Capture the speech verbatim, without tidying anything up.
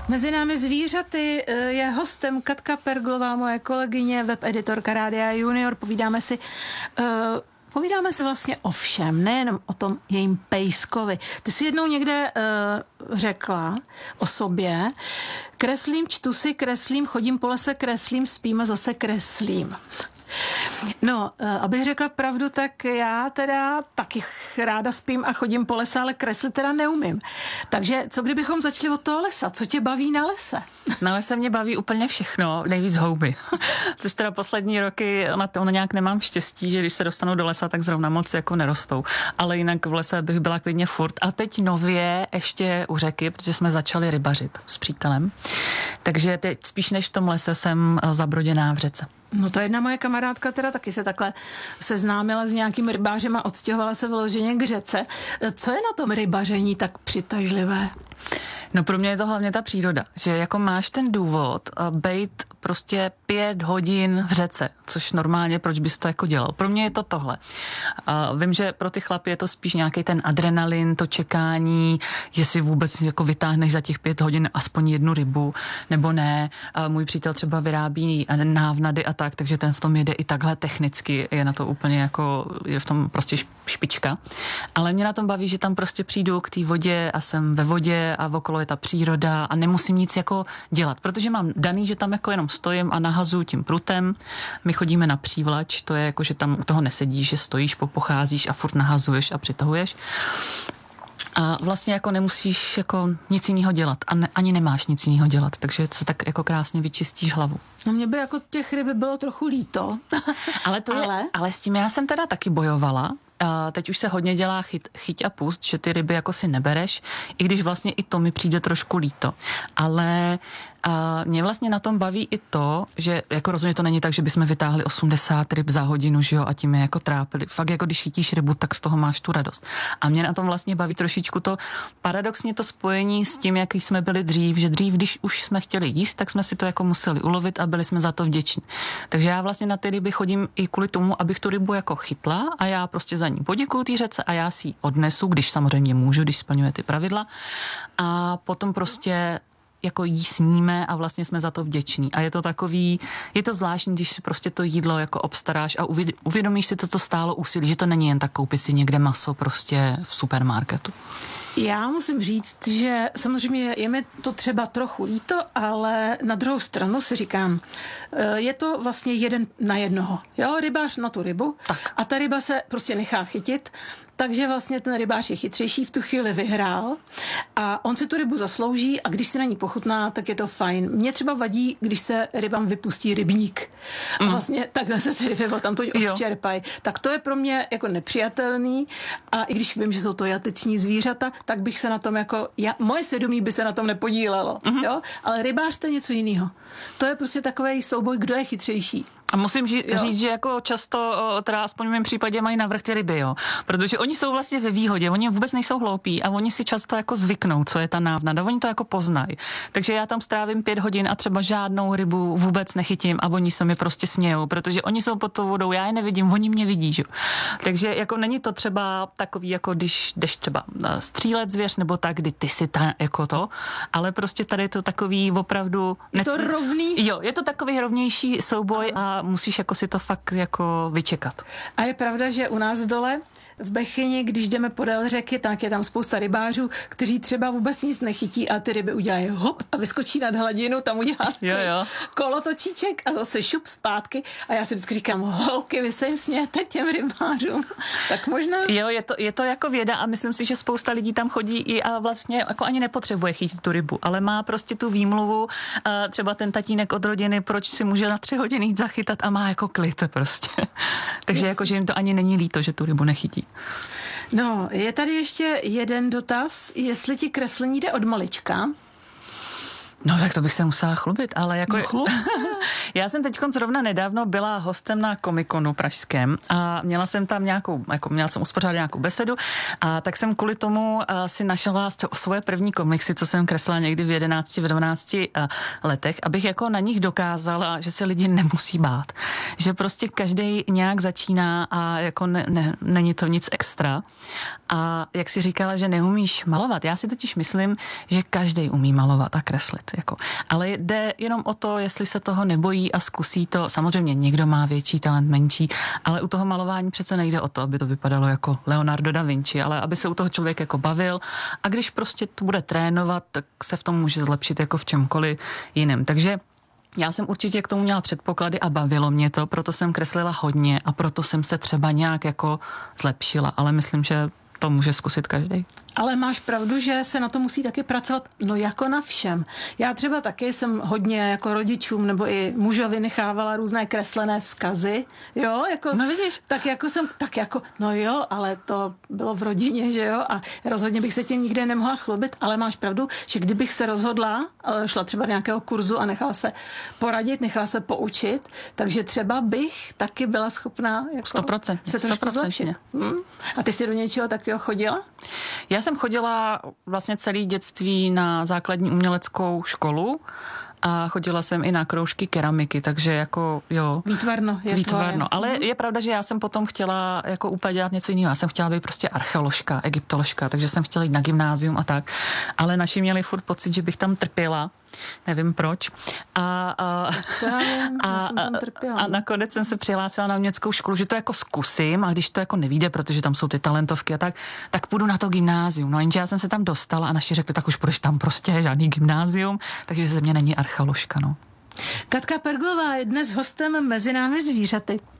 Mezi námi zvířaty je hostem Katka Perglová, moje kolegyně, webeditorka Rádia Junior. Povídáme si, uh, povídáme si vlastně o všem, nejenom o tom jejím pejskovi. Ty jsi jednou někde uh, řekla o sobě: kreslím, čtu si, kreslím, chodím po lese, kreslím, spím a zase kreslím. No, abych řekla pravdu, tak já teda taky ráda spím a chodím po lese, ale kreslit teda neumím. Takže co kdybychom začali od toho lesa? Co tě baví na lese? Na lese mě baví úplně všechno, nejvíc houby. Což teda poslední roky na to nějak nemám štěstí, že když se dostanu do lesa, tak zrovna moc jako nerostou. Ale jinak v lese bych byla klidně furt. A teď nově ještě u řeky, protože jsme začali rybařit s přítelem. Takže teď spíš než v tom lese jsem zabroděná v řece. No to jedna moje kamarádka teda taky se takhle seznámila s nějakým rybářem a odstěhovala se vyloženě k řece. Co je na tom rybaření tak přitažlivé? No pro mě je to hlavně ta příroda, že jako máš ten důvod bejt prostě pět hodin v řece, což normálně proč bys to jako dělal. Pro mě je to tohle. A vím, že pro ty chlapy je to spíš nějaký ten adrenalin, to čekání, jestli vůbec jako vytáhneš za těch pět hodin aspoň jednu rybu, nebo ne. A můj přítel třeba vyrábí návnady a tak, takže ten v tom jede i takhle technicky, je na to úplně jako, je v tom prostě špička. Ale mě na tom baví, že tam prostě přijdu k té vodě a jsem ve vodě a okolo je ta příroda a nemusím nic jako dělat, protože mám daný, že tam jako jenom stojím a nahazuju tím prutem. My chodíme na přívlač, to je jako, že tam u toho nesedíš, že stojíš, pocházíš a furt nahazuješ a přitahuješ. A vlastně jako nemusíš jako nic jiného dělat a ne, ani nemáš nic jiného dělat, takže se tak jako krásně vyčistíš hlavu. No mě by jako těch ryby bylo trochu líto. ale, to je, ale... ale s tím já jsem teda taky bojovala. Uh, teď už se hodně dělá chyt, chyť a pust, že ty ryby jako si nebereš, i když vlastně i to mi přijde trošku líto. Ale uh, mě vlastně na tom baví i to, že jako rozhodně to není tak, že bychom vytáhli osmdesát ryb za hodinu, že jo, a tím je jako trápili. Fakt jako když chytíš rybu, tak z toho máš tu radost. A mě na tom vlastně baví trošičku to paradoxně to spojení s tím, jaký jsme byli dřív, že dřív, když už jsme chtěli jíst, tak jsme si to jako museli ulovit a byli jsme za to vděční. Takže já vlastně na ty ryby chodím i kvůli tomu, abych tu rybu jako chytla a já prostě za ní poděkuju té řece a já si ji odnesu, když samozřejmě můžu, když splňuje ty pravidla. A potom prostě jako jí sníme a vlastně jsme za to vděční. A je to takový, je to zvláštní, když si prostě to jídlo jako obstaráš a uvědomíš si, co to stálo úsilí, že to není jen tak koupit si někde maso prostě v supermarketu. Já musím říct, že samozřejmě je mi to třeba trochu líto, ale na druhou stranu si říkám, je to vlastně jeden na jednoho. Jo, rybář na tu rybu tak. A ta ryba se prostě nechá chytit, takže vlastně ten rybář je chytřejší, v tu chvíli vyhrál a on si tu rybu zaslouží a když si na ní pochutná, tak je to fajn. Mně třeba vadí, když se rybám vypustí rybník a mm. vlastně takhle se ty ryby tam to odčerpají. Tak to je pro mě jako nepřijatelný a i když vím, že jsou to jateční zvířata, tak bych se na tom jako, já, moje svědomí by se na tom nepodílelo, mm-hmm. jo? Ale rybář to je něco jiného. To je prostě takovej souboj, kdo je chytřejší. A musím ži- říct, že jako často, teda aspoň v mém případě, mají navrch ty ryby, jo. Protože oni jsou vlastně ve výhodě, oni vůbec nejsou hloupí a oni si často jako zvyknou, co je ta návnada, oni to jako poznají. Takže já tam strávím pět hodin a třeba žádnou rybu vůbec nechytím a oni se mi prostě smějou, protože oni jsou pod tou vodou, já je nevidím, oni mě vidí, že? Takže jako není to třeba takový, jako když jdeš třeba střílet zvěř nebo tak, kdy ty si ta, jako to, ale prostě tady je to takový opravdu... Je to rovný? Jo, je to takový rovnější souboj a musíš jako si to fakt jako vyčekat. A je pravda, že u nás dole v Bechyni, když jdeme podél řeky, tak je tam spousta rybářů, kteří třeba vůbec nic nechytí a ty ryby udělají hop a vyskočí nad hladinu, tam udělá jo, jo. kolotočíček a zase šup zpátky a já si vždycky říkám, holky, vy se jim smějete těm rybářům. Tak možná... Jo, je to, je to jako věda a myslím si, že spousta lidí tam chodí i a vlastně jako ani nepotřebuje chytit tu rybu, ale má prostě tu výmluvu, třeba ten tatínek od rodiny, proč si může na tři hodiny jít zachytat a má jako klid prostě. Takže jako, že jim to ani není líto, že tu rybu nechytí. No, je tady ještě jeden dotaz, jestli ti kreslení jde od malička? No tak to bych se musela chlubit, ale jako... No, chlub se. Já jsem teď zrovna nedávno byla hostem na Komikonu pražském a měla jsem tam nějakou, jako měla jsem uspořádat nějakou besedu a tak jsem kvůli tomu uh, si našla svoje první komiksy, co jsem kreslila někdy v jedenácti, v dvanácti uh, letech, abych jako na nich dokázala, že se lidi nemusí bát. Že prostě každý nějak začíná a jako ne, ne, není to nic extra. A jak si říkala, že neumíš malovat, já si totiž myslím, že každý umí malovat a kreslit. Jako. Ale jde jenom o to, jestli se toho nebojí a zkusí to. Samozřejmě někdo má větší talent, menší, ale u toho malování přece nejde o to, aby to vypadalo jako Leonardo da Vinci, ale aby se u toho člověk jako bavil a když prostě to bude trénovat, tak se v tom může zlepšit jako v čemkoliv jiném. Takže já jsem určitě k tomu měla předpoklady a bavilo mě to, proto jsem kreslila hodně a proto jsem se třeba nějak jako zlepšila, ale myslím, že to může zkusit každý. Ale máš pravdu, že se na to musí taky pracovat, no jako na všem. Já třeba taky jsem hodně jako rodičům nebo i mužovi nechávala různé kreslené vzkazy, jo, jako, no vidíš. tak jako jsem, tak jako, no jo, ale to bylo v rodině, že jo, a rozhodně bych se tím nikde nemohla chlubit, ale máš pravdu, že kdybych se rozhodla, šla třeba do nějakého kurzu a nechala se poradit, nechala se poučit, takže třeba bych taky byla schopná jako sto procent, se trošku zlepšit. Hm? A ty jsi do něčeho takového chodila? Já jsem chodila vlastně celé dětství na základní uměleckou školu a chodila jsem i na kroužky keramiky, takže jako jo. Výtvarno je Výtvarno, tvoje. ale je pravda, že já jsem potom chtěla jako úplně dělat něco jiného. Já jsem chtěla být prostě archeoložka, egyptoložka, takže jsem chtěla jít na gymnázium a tak. Ale naši měli furt pocit, že bych tam trpěla. Nevím proč. A, a, to já vím, a, já jsem tam trpěla. A nakonec jsem se přihlásila na uměleckou školu, že to jako zkusím a když to jako nevíde, protože tam jsou ty talentovky a tak, tak půjdu na to gymnázium. No jenže já jsem se tam dostala a naši řekli, tak už půjdeš tam prostě, žádný gymnázium, takže ze mě není archeoložka, no. Katka Perglová je dnes hostem Mezi námi zvířaty.